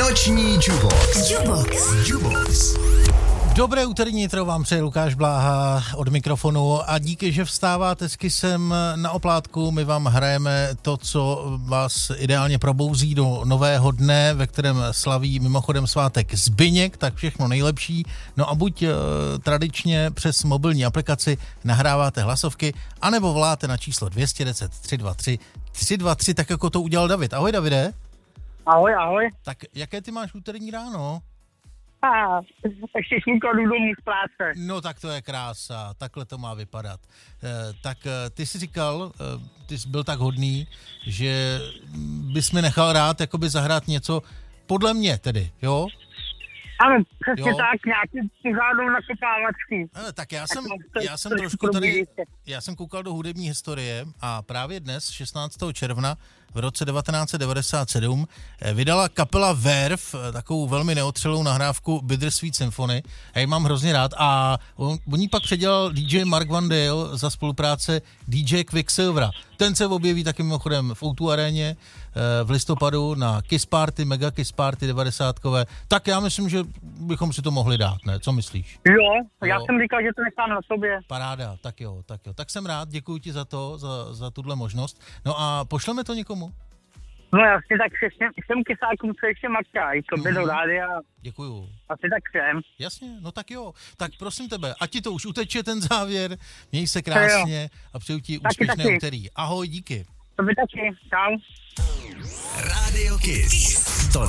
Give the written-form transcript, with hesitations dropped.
Noční Jubox. Dobré úterní nitro vám přeje Lukáš Bláha od mikrofonu a díky, že vstáváte s Kissem na oplátku. My vám hrajeme to, co vás ideálně probouzí do nového dne, ve kterém slaví mimochodem svátek Zbyněk, tak všechno nejlepší. No a buď tradičně přes mobilní aplikaci nahráváte hlasovky, anebo voláte na číslo 210 323 323, tak jako to udělal David. Ahoj, Davide. Ahoj. Tak jaké ty máš úterní ráno? Ještě šňůka jdu domů z práce. No tak to je krása, takhle to má vypadat. Tak ty jsi říkal, ty jsi byl tak hodný, že bys mi nechal rád jakoby zahrát něco, podle mě tedy, jo? Ano, přesně tak, nějaký pořádnou nakopávačku. Tak já jsem trošku tady, já jsem koukal do hudební historie a právě dnes, 16. června v roce 1997, vydala kapela Verve takovou velmi neotřelou nahrávku Bittersweet Symphony. Já ji mám hrozně rád a on jí pak předělal DJ Mark Van Dale za spolupráce DJ Quicksilvera. Ten se objeví taky mimochodem v O2 aréně v listopadu na Kiss Party, Mega Kiss Party 90kové. Tak já myslím, že bychom si to mohli dát, ne? Co myslíš? Jo, já jsem říkal, že to nechám na sobě. Paráda, tak jo. Tak jsem rád, děkuji ti za to, za tuhle možnost. No a pošleme to někomu? No jasně, tak všem kysákům, co ještě makají, to by do rádia. Děkuju. Asi tak všem. Jasně, no tak jo. Tak prosím tebe, ať ti to už uteče ten závěr, měj se krásně a přeju ti úspěšné úterý. Ahoj, díky. To by taky, čau. Radio Kiss. To